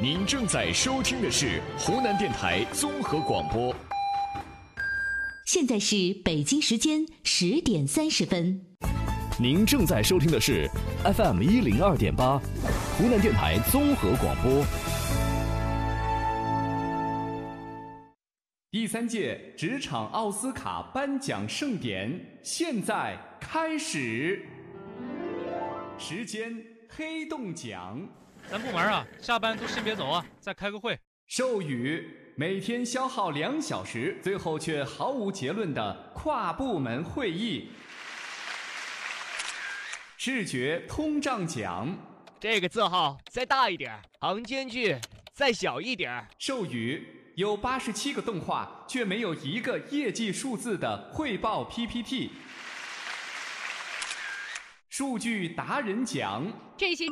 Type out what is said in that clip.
您正在收听的是湖南电台综合广播。 现在是北京时间10点30分。 您正在收听的是 FM 102.8，湖南电台综合广播。第3届职场奥斯卡颁奖盛典现在开始。时间：黑洞奖。 咱部门啊，下班都先别走啊，再开个会。 授予每天消耗2小时，最后却毫无结论的跨部门会议。视觉通胀奖。 这个字号再大一点，行间距再小一点。 授予有87个动画却没有一个业绩数字的汇报 PPT。数据达人奖。 这些